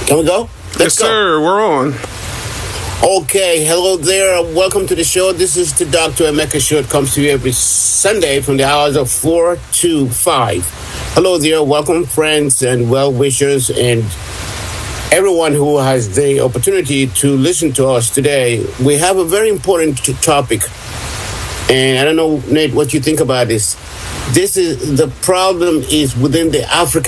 Can we go? Yes, sir. We're on. Okay, hello there. Welcome to the show. This is the Dr. Emeka Show. It comes to you every Sunday from the hours of 4 to 5. Hello there. Welcome, friends and well-wishers and everyone who has the opportunity to listen to us today. We have a very important topic. And I don't know, Nate, what you think about this. The problem is within the African